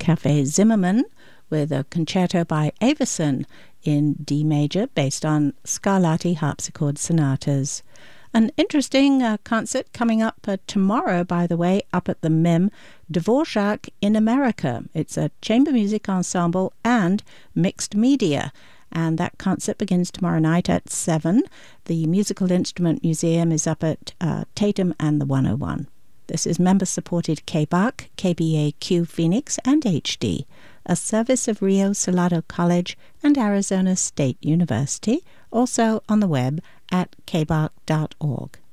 Cafe Zimmermann with a concerto by Avison in D major based on Scarlatti harpsichord sonatas. An interesting concert coming up tomorrow, by the way, up at the MIM, Dvorak in America. It's a chamber music ensemble and mixed media. And that concert begins tomorrow night at 7. The Musical Instrument Museum is up at Tatum and the 101. This is member-supported KBAQ, KBAQ Phoenix, and HD, a service of Rio Salado College and Arizona State University, also on the web at kbaq.org.